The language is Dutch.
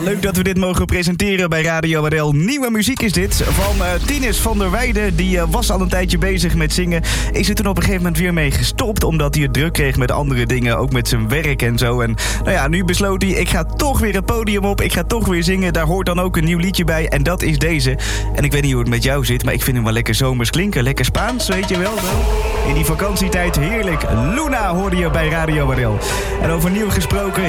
Leuk dat we dit mogen presenteren bij Radio WRL. Nieuwe muziek is dit van Tinus van der Weijden. Die was al een tijdje bezig met zingen. Is er toen op een gegeven moment weer mee gestopt, omdat hij het druk kreeg met andere dingen, ook met zijn werk en zo. En nou ja, nu besloot hij, ik ga toch weer het podium op, ik ga toch weer zingen. Daar hoort dan ook een nieuw liedje bij en dat is deze. En ik weet niet hoe het met jou zit, maar ik vind hem wel lekker zomers klinken. Lekker Spaans, weet je wel. In die vakantietijd heerlijk. Luna hoorde je bij Radio WRL. En over nieuw gesproken,